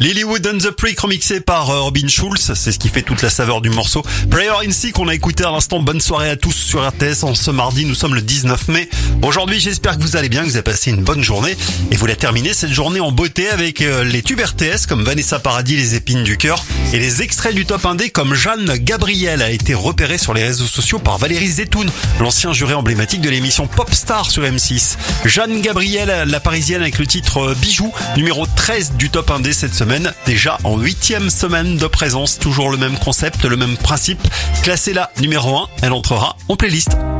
Lilywood and the Prick remixé par Robin Schulz, c'est ce qui fait toute la saveur du morceau. Prayer in Sea qu'on a écouté à l'instant. Bonne soirée à tous sur RTS en ce mardi, nous sommes le 19 mai. Aujourd'hui, j'espère que vous allez bien, que vous avez passé une bonne journée et vous la terminez cette journée en beauté avec les tubes RTS comme Vanessa Paradis, Les épines du cœur et les extraits du top 1D comme Jeanne Gabriel a été repérée sur les réseaux sociaux par Valérie Zetoun, l'ancien juré emblématique de l'émission Popstar sur M6. Jeanne Gabriel, la parisienne avec le titre Bijoux, numéro 13 du top 1D cette semaine, déjà en 8e semaine de présence, toujours le même concept, le même principe. Classée là, numéro 1, elle entrera en playlist.